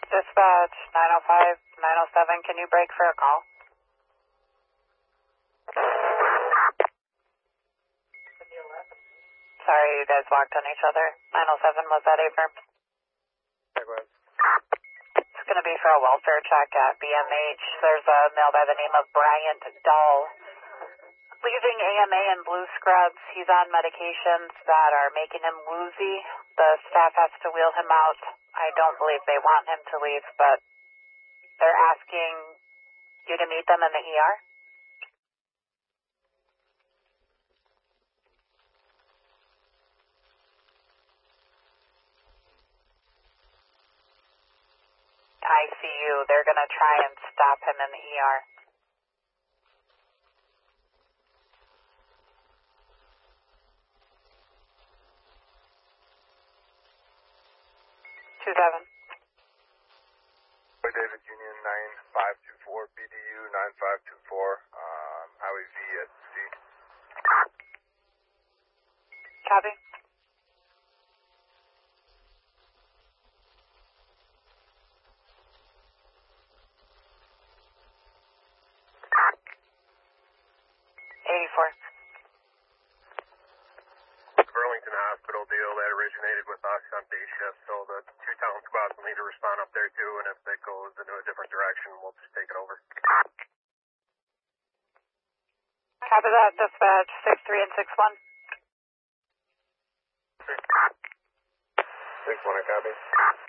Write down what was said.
Dispatch 905, 907, can you break for a call? Sorry, you guys walked on each other. 907, was that Affirm? It's going to be for a welfare check at BMH. There's a male by the name of Bryant Dahl. Leaving AMA in blue scrubs. He's on medications that are making him woozy. The staff has to wheel him out. I don't believe they want him to leave, but they're asking you to meet them in the ER. ICU. They're going to try and stop him in the ER. David Union 9524, BDU 9524, Highway V at C. Copy. Burlington Hospital deal that originated with us on day shift, so the two town squads will need to respond up there too, and if it goes into a different direction, we'll just take it over. Copy that, dispatch 63 and 61. 61, I copy.